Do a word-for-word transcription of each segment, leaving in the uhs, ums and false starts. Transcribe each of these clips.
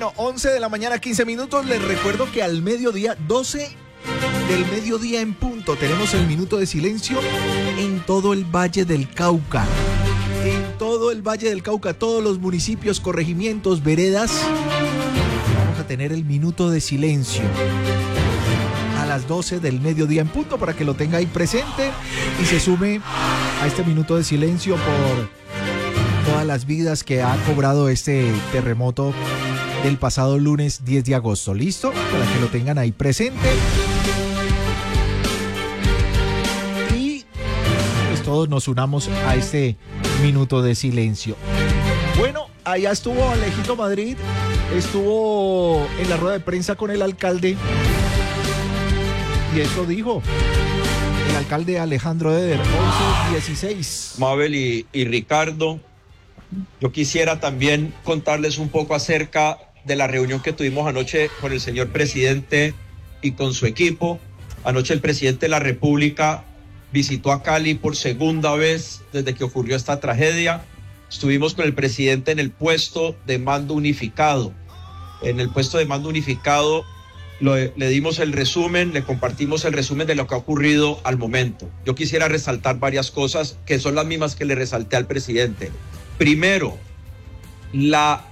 Bueno, once de la mañana, quince minutos. Les recuerdo que al mediodía, doce del mediodía en punto, tenemos el minuto de silencio en todo el Valle del Cauca. En todo el Valle del Cauca, todos los municipios, corregimientos, veredas, vamos a tener el minuto de silencio a las doce del mediodía en punto para que lo tenga ahí presente y se sume a este minuto de silencio por todas las vidas que ha cobrado este terremoto del pasado lunes diez de agosto. ¿Listo? Para que lo tengan ahí presente. Y pues todos nos unamos a este minuto de silencio. Bueno, allá estuvo Alejito Madrid, estuvo en la rueda de prensa con el alcalde y eso dijo el alcalde Alejandro Eder, once dieciséis. Mabel y, y Ricardo, yo quisiera también contarles un poco acerca de la reunión que tuvimos anoche con el señor presidente y con su equipo. Anoche el presidente de la República visitó a Cali por segunda vez desde que ocurrió esta tragedia. Estuvimos con el presidente en el puesto de mando unificado. En el puesto de mando unificado lo, le dimos el resumen, le compartimos el resumen de lo que ha ocurrido al momento. Yo quisiera resaltar varias cosas que son las mismas que le resalté al presidente. Primero, la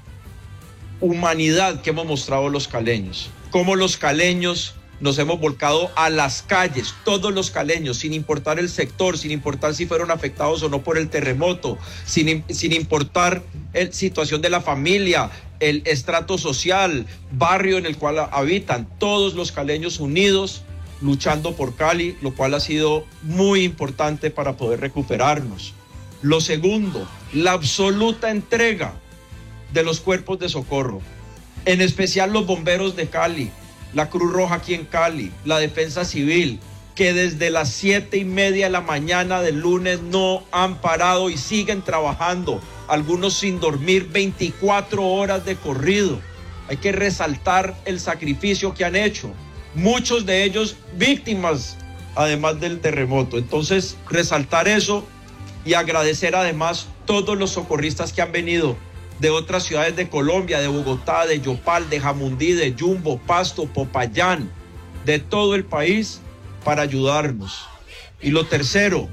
humanidad que hemos mostrado los caleños. Cómo los caleños nos hemos volcado a las calles, todos los caleños, sin importar el sector, sin importar si fueron afectados o no por el terremoto, sin, sin importar la situación de la familia, el estrato social, barrio en el cual habitan, todos los caleños unidos luchando por Cali, lo cual ha sido muy importante para poder recuperarnos. Lo segundo, la absoluta entrega de los cuerpos de socorro, en especial los bomberos de Cali, la Cruz Roja aquí en Cali, la Defensa Civil, que desde las siete y media de la mañana del lunes no han parado y siguen trabajando, algunos sin dormir, veinticuatro horas de corrido. Hay que resaltar el sacrificio que han hecho, muchos de ellos víctimas además del terremoto. Entonces, resaltar eso y agradecer además todos los socorristas que han venido de otras ciudades de Colombia, de Bogotá, de Yopal, de Jamundí, de Yumbo, Pasto, Popayán, de todo el país para ayudarnos. Y lo tercero,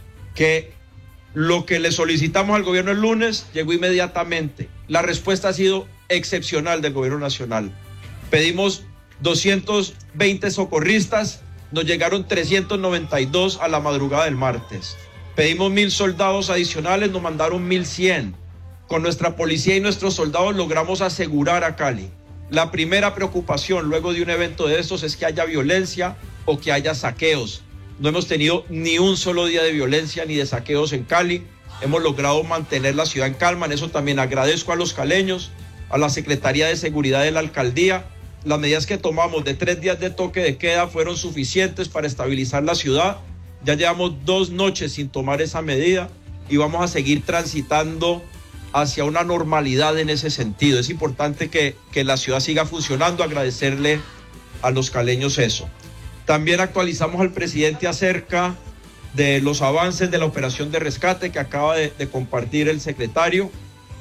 que lo que le solicitamos al gobierno el lunes llegó inmediatamente. La respuesta ha sido excepcional del gobierno nacional. Pedimos doscientos veinte socorristas, nos llegaron trescientos noventa y dos a la madrugada del martes. Pedimos mil soldados adicionales, nos mandaron mil cien. Con nuestra policía y nuestros soldados logramos asegurar a Cali. La primera preocupación luego de un evento de estos es que haya violencia o que haya saqueos. No hemos tenido ni un solo día de violencia ni de saqueos en Cali. Hemos logrado mantener la ciudad en calma. En eso también agradezco a los caleños, a la Secretaría de Seguridad de la Alcaldía. Las medidas que tomamos de tres días de toque de queda fueron suficientes para estabilizar la ciudad. Ya llevamos dos noches sin tomar esa medida y vamos a seguir transitando hacia una normalidad en ese sentido. Es importante que, que la ciudad siga funcionando, agradecerle a los caleños eso. También actualizamos al presidente acerca de los avances de la operación de rescate que acaba de, de compartir el secretario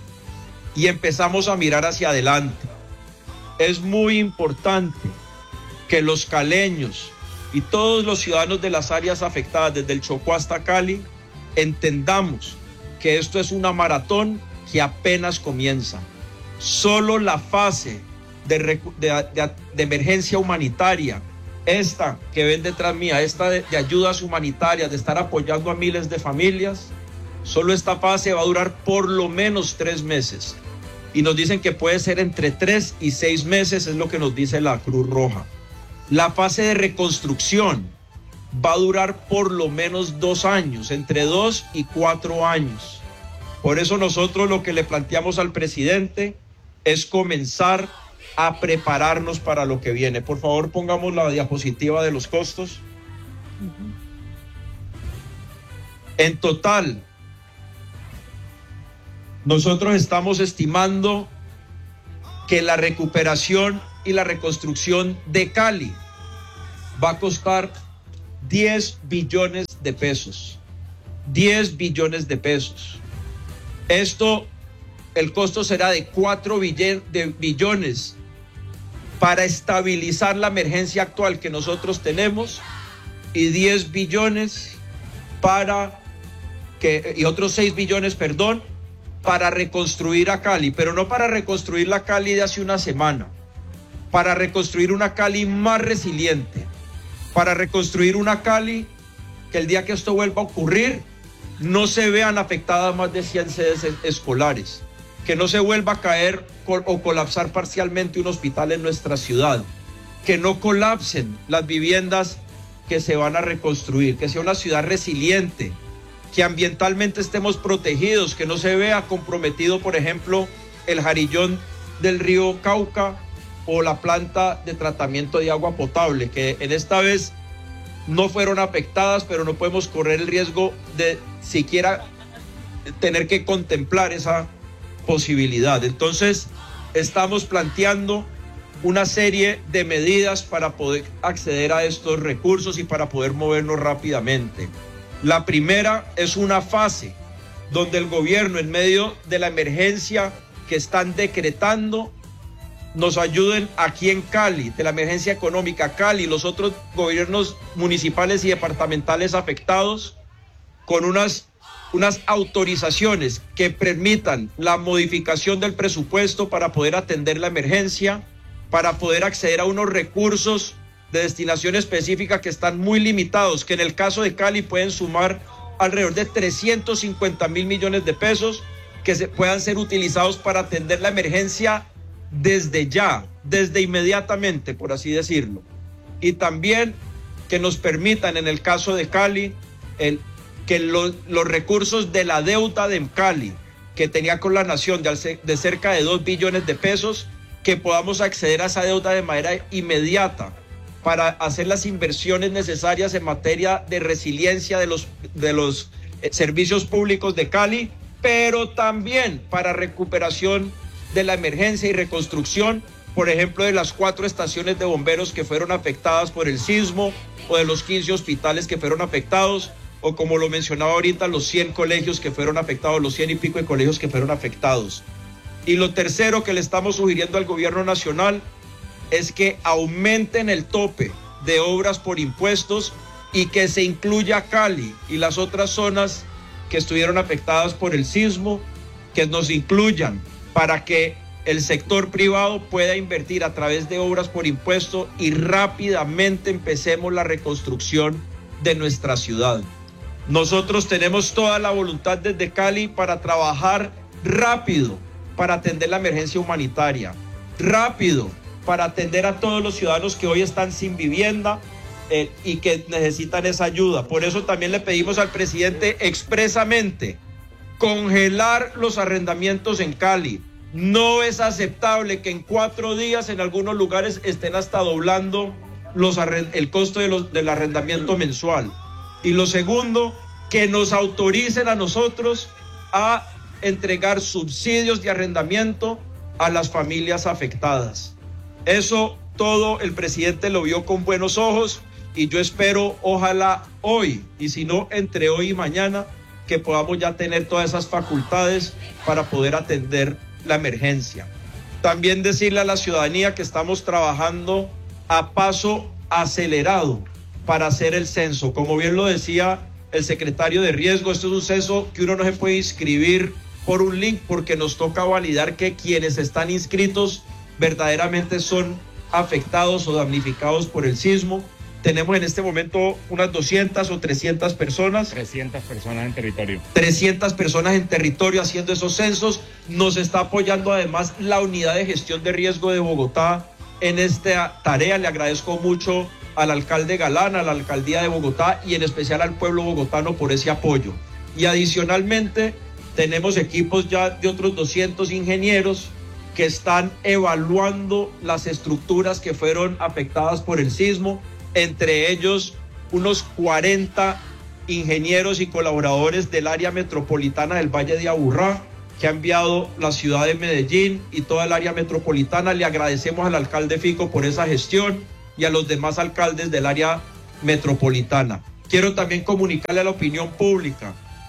y empezamos a mirar hacia adelante. Es muy importante que los caleños y todos los ciudadanos de las áreas afectadas desde el Chocó hasta Cali entendamos que esto es una maratón que apenas comienza. Solo la fase de, de, de, de emergencia humanitaria, esta que ven detrás mía, esta de, de ayudas humanitarias, de estar apoyando a miles de familias, solo esta fase va a durar por lo menos tres meses. Y nos dicen que puede ser entre tres y seis meses, es lo que nos dice la Cruz Roja. La fase de reconstrucción va a durar por lo menos dos años, entre dos y cuatro años. Por eso nosotros lo que le planteamos al presidente es comenzar a prepararnos para lo que viene. Por favor, pongamos la diapositiva de los costos. Uh-huh. En total, nosotros estamos estimando que la recuperación y la reconstrucción de Cali va a costar diez billones de pesos. diez billones de pesos. Esto el costo será de cuatro billones para estabilizar la emergencia actual que nosotros tenemos y diez billones para que, y otros seis billones, perdón, para reconstruir a Cali, pero no para reconstruir la Cali de hace una semana, para reconstruir una Cali más resiliente, para reconstruir una Cali que el día que esto vuelva a ocurrir no se vean afectadas más de cien sedes escolares, que no se vuelva a caer o colapsar parcialmente un hospital en nuestra ciudad, que no colapsen las viviendas que se van a reconstruir, que sea una ciudad resiliente, que ambientalmente estemos protegidos, que no se vea comprometido, por ejemplo, el Jarillón del río Cauca o la planta de tratamiento de agua potable, que en esta vez no fueron afectadas, pero no podemos correr el riesgo de siquiera tener que contemplar esa posibilidad. Entonces, estamos planteando una serie de medidas para poder acceder a estos recursos y para poder movernos rápidamente. La primera es una fase donde el gobierno, en medio de la emergencia que están decretando, nos ayuden aquí en Cali, de la emergencia económica, Cali, los otros gobiernos municipales y departamentales afectados, con unas, unas autorizaciones que permitan la modificación del presupuesto para poder atender la emergencia, para poder acceder a unos recursos de destinación específica que están muy limitados, que en el caso de Cali pueden sumar alrededor de trescientos cincuenta mil millones de pesos que se puedan ser utilizados para atender la emergencia desde ya, desde inmediatamente, por así decirlo. Y también que nos permitan, en el caso de Cali, el, que lo, los recursos de la deuda de Cali, que tenía con la nación de, de cerca de dos billones de pesos, que podamos acceder a esa deuda de manera inmediata para hacer las inversiones necesarias en materia de resiliencia de los, de los eh, servicios públicos de Cali, pero también para recuperación de la emergencia y reconstrucción, por ejemplo, de las cuatro estaciones de bomberos que fueron afectadas por el sismo, o de los quince hospitales que fueron afectados, o como lo mencionaba ahorita, los cien colegios que fueron afectados, los cien y pico de colegios que fueron afectados. Y lo tercero que le estamos sugiriendo al gobierno nacional es que aumenten el tope de obras por impuestos y que se incluya Cali y las otras zonas que estuvieron afectadas por el sismo, que nos incluyan para que el sector privado pueda invertir a través de obras por impuesto y rápidamente empecemos la reconstrucción de nuestra ciudad. Nosotros tenemos toda la voluntad desde Cali para trabajar rápido para atender la emergencia humanitaria, rápido para atender a todos los ciudadanos que hoy están sin vivienda eh, y que necesitan esa ayuda. Por eso también le pedimos al presidente expresamente congelar los arrendamientos en Cali. No es aceptable que en cuatro días en algunos lugares estén hasta doblando los el costo de los, del arrendamiento mensual. Y lo segundo, que nos autoricen a nosotros a entregar subsidios de arrendamiento a las familias afectadas. Eso todo el presidente lo vio con buenos ojos y yo espero, ojalá hoy, y si no, entre hoy y mañana, que podamos ya tener todas esas facultades para poder atender la emergencia. También decirle a la ciudadanía que estamos trabajando a paso acelerado para hacer el censo. Como bien lo decía el secretario de Riesgo, esto es un censo que uno no se puede inscribir por un link porque nos toca validar que quienes están inscritos verdaderamente son afectados o damnificados por el sismo. Tenemos en este momento unas doscientas o trescientas personas. trescientas personas en territorio. trescientas personas en territorio haciendo esos censos. Nos está apoyando además la Unidad de Gestión de Riesgo de Bogotá en esta tarea. Le agradezco mucho al alcalde Galán, a la alcaldía de Bogotá y en especial al pueblo bogotano por ese apoyo. Y adicionalmente tenemos equipos ya de otros doscientos ingenieros que están evaluando las estructuras que fueron afectadas por el sismo, entre ellos unos cuarenta ingenieros y colaboradores del área metropolitana del Valle de Aburrá, que ha enviado la ciudad de Medellín y toda el área metropolitana. Le agradecemos al alcalde Fico por esa gestión y a los demás alcaldes del área metropolitana. Quiero también comunicarle a la opinión pública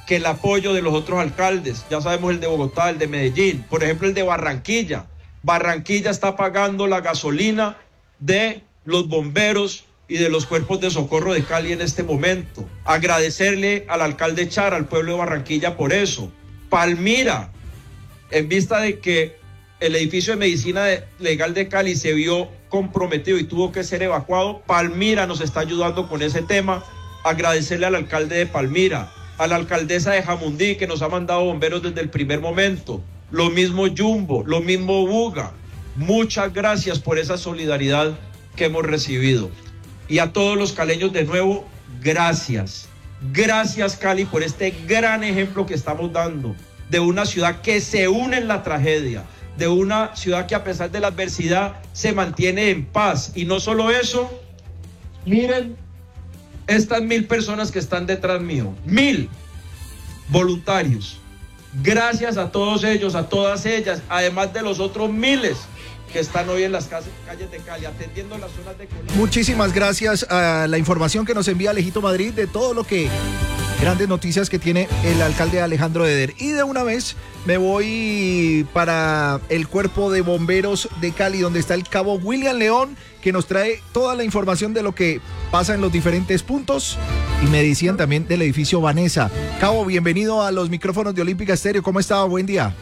que el apoyo de los otros alcaldes. Ya sabemos el de Bogotá, el de Medellín, por ejemplo el de Barranquilla. Barranquilla está pagando la gasolina de los bomberos y de los cuerpos de socorro de Cali en este momento. Agradecerle al alcalde Char, al pueblo de Barranquilla por eso. Palmira, en vista de que el edificio de medicina legal de Cali se vio comprometido y tuvo que ser evacuado, Palmira nos está ayudando con ese tema. Agradecerle al alcalde de Palmira, a la alcaldesa de Jamundí, que nos ha mandado bomberos desde el primer momento, lo mismo Jumbo, lo mismo Buga. Muchas gracias por esa solidaridad que hemos recibido. Y a todos los caleños de nuevo, gracias. Gracias, Cali, por este gran ejemplo que estamos dando de una ciudad que se une en la tragedia, de una ciudad que a pesar de la adversidad se mantiene en paz. Y no solo eso, miren estas mil personas que están detrás mío, mil voluntarios. Gracias a todos ellos, a todas ellas, además de los otros miles que están hoy en las calles de Cali, atendiendo las zonas de Colombia. Muchísimas gracias a la información que nos envía Alejito Madrid de todo lo que, grandes noticias que tiene el alcalde Alejandro Eder. Y de una vez me voy para el cuerpo de bomberos de Cali, donde está el cabo William León, que nos trae toda la información de lo que pasa en los diferentes puntos. Y me decían también del edificio Vanessa. Cabo, bienvenido a los micrófonos de Olímpica Estéreo. ¿Cómo está? Buen día.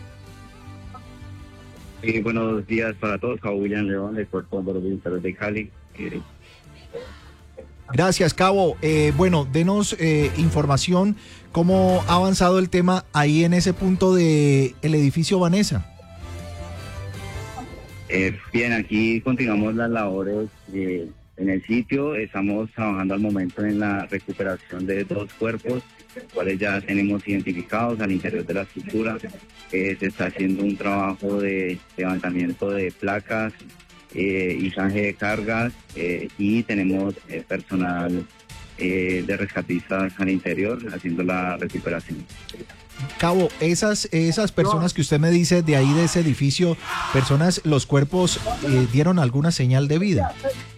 Eh, buenos días para todos, Cabo William León, del Cuerpo de Bomberos Voluntarios de Cali. Eh, Gracias, Cabo. Eh, bueno, denos eh, información, cómo ha avanzado el tema ahí en ese punto del edificio Vanessa. eh, bien, aquí continuamos las labores eh, en el sitio. Estamos trabajando al momento en la recuperación de dos cuerpos, los cuales ya tenemos identificados al interior de la estructura. Eh, se está haciendo un trabajo de levantamiento de placas, eh, izaje de cargas, eh, y tenemos eh, personal eh, de rescatistas al interior haciendo la recuperación. Cabo, esas, esas personas que usted me dice de ahí de ese edificio, personas, los cuerpos eh, dieron alguna señal de vida.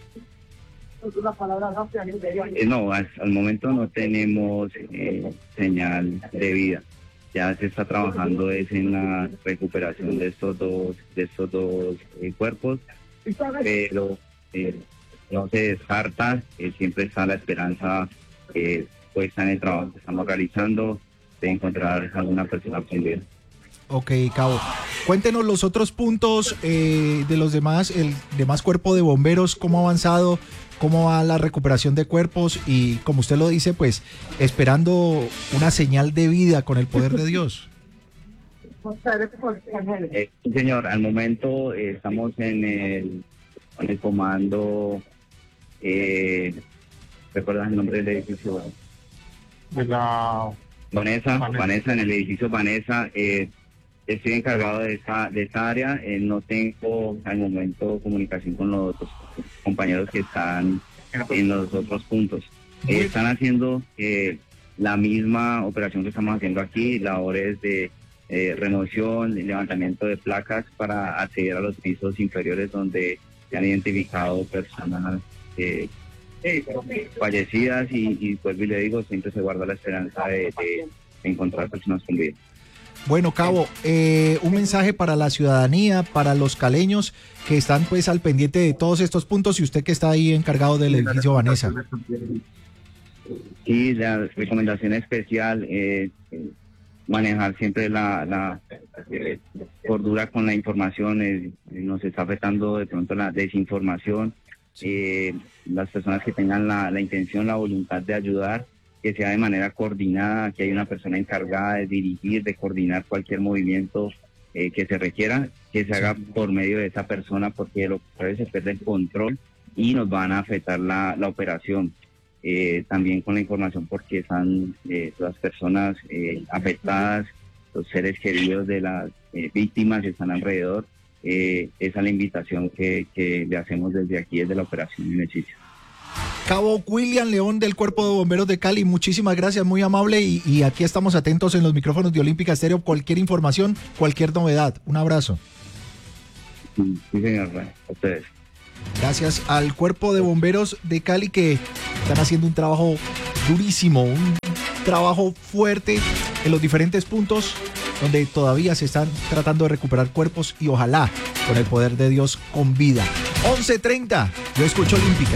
Eh, no, al, al momento no tenemos eh, señal de vida. Ya se está trabajando es en la recuperación de estos dos, de estos dos eh, cuerpos, pero eh, no se descarta, eh, siempre está la esperanza eh, puesta en el trabajo que estamos realizando de encontrar alguna persona prendida. Ok, Cabo. Cuéntenos los otros puntos eh, de los demás, el demás cuerpo de bomberos, cómo ha avanzado, cómo va la recuperación de cuerpos y, como usted lo dice, pues esperando una señal de vida con el poder de Dios. Eh, señor, al momento eh, estamos en el, en el comando, eh, ¿recuerdas el nombre del edificio? De la Vanessa, Vanessa, Vanessa, en el edificio Vanessa. Eh, estoy encargado de esta, de esta área. Eh, no tengo al momento comunicación con los otros compañeros que están en los otros puntos. Eh, están haciendo eh, la misma operación que estamos haciendo aquí, labores de eh, remoción, levantamiento de placas para acceder a los pisos inferiores donde se han identificado personas eh, fallecidas y, y pues le digo, siempre se guarda la esperanza de, de encontrar personas con vida. Bueno, Cabo, eh, un mensaje para la ciudadanía, para los caleños que están pues al pendiente de todos estos puntos y usted que está ahí encargado del edificio Vanessa. Sí, la recomendación especial es eh, manejar siempre la, la eh, cordura con la información. Eh, nos está afectando de pronto la desinformación. Eh, las personas que tengan la, la intención, la voluntad de ayudar, que sea de manera coordinada, que haya una persona encargada de dirigir, de coordinar cualquier movimiento eh, que se requiera, que se haga por medio de esa persona, porque lo que a veces se pierde el control y nos van a afectar la, la operación. Eh, también con la información, porque están eh, las personas eh, afectadas, los seres queridos de las eh, víctimas están alrededor. Eh, esa es la invitación que, que le hacemos desde aquí, desde la operación en el sitio. Cabo William León del Cuerpo de Bomberos de Cali, muchísimas gracias, muy amable y, y aquí estamos atentos en los micrófonos de Olímpica Estéreo, cualquier información, cualquier novedad. Un abrazo. Sí, señor, a ustedes. Gracias al Cuerpo de Bomberos de Cali que están haciendo un trabajo durísimo, un trabajo fuerte en los diferentes puntos donde todavía se están tratando de recuperar cuerpos y ojalá con el poder de Dios con vida. once treinta, yo escucho Olímpica.